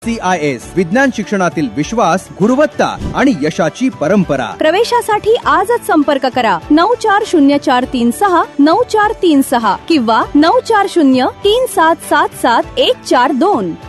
NSCIS विज्ञान शिक्षणातील विश्वास, गुणवत्ता आणि यशाची परंपरा. प्रवेशासाठी आजच संपर्क करा 9404369436 किंवा 9403777142.